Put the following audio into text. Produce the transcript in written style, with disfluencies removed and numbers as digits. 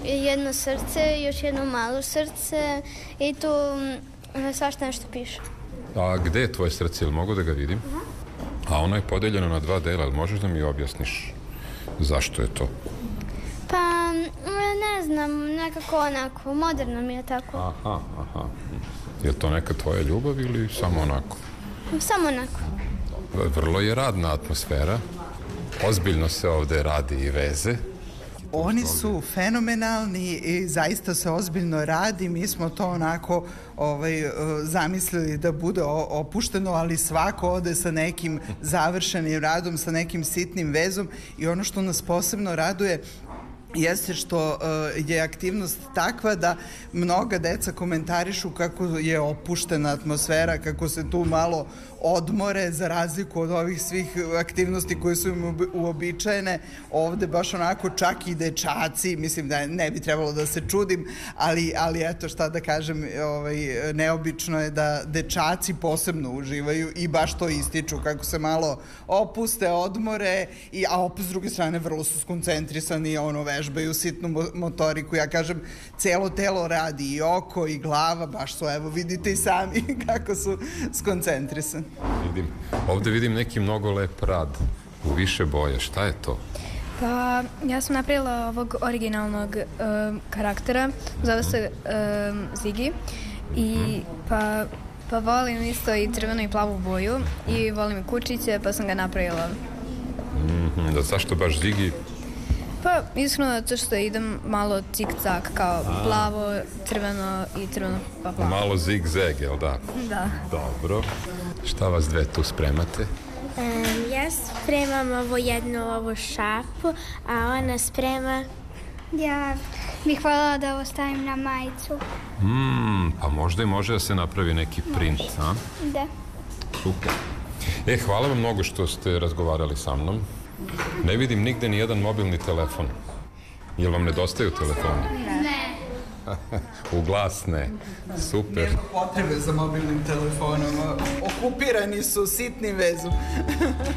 jedno srce, još jedno malo srce i tu svašta nešto piše. A gde je tvoje srce, ili mogu da ga vidim? A ono je podeljeno na 2 dela, ali možeš da mi objasniš zašto je to? Pa, ne znam, nekako onako, moderno mi je tako. Aha. Je li to neka tvoja ljubav ili samo onako? Samo onako. Vrlo je radna atmosfera. Ozbiljno se ovde radi i veze. Oni su fenomenalni i zaista se ozbiljno radi. Mi smo to onako zamislili da bude opušteno, ali svako ode sa nekim završenim radom, sa nekim sitnim vezom i ono što nas posebno raduje jeste što je aktivnost takva da mnoga deca komentarišu kako je opuštena atmosfera, kako se tu malo odmore za razliku od ovih svih aktivnosti koje su im uobičajene. Ovde baš onako čak i dečaci, mislim da ne bi trebalo da se čudim, ali eto šta da kažem, neobično je da dečaci posebno uživaju i baš to ističu kako se malo opuste, odmore, a opet s druge strane vrlo su skoncentrisani, vežbaju sitnu motoriku. Ja kažem, celo telo radi, i oko i glava, baš su, evo vidite i sami kako su skoncentrisani. Ovde vidim neki mnogo lep rad u više boje. Šta je to? Pa, ja sam napravila ovog originalnog karaktera, zove se Ziggy i pa volim isto i crvenu i plavu boju i volim i kučiće, pa sam ga napravila. Da, zašto baš Ziggy? Pa, iskreno zato što idem malo cik-cak, kao plavo, crveno i crveno pa plavo. Malo zig-zag, jel da? Da. Dobro. Šta vas dve tu spremate? Ja spremam ovu šapu, a ona sprema... Ja bih hvala da ovo stavim na majicu. Pa možda i može da se napravi neki print, a? Da. Super. Hvala vam mnogo što ste razgovarali sa mnom. Ne vidim nigde ni jedan mobilni telefon. Jel vam nedostaju telefoni? Ne. U glas ne. Super. Nema potrebe za mobilnim telefonom. Okupirani su sitnim vezom.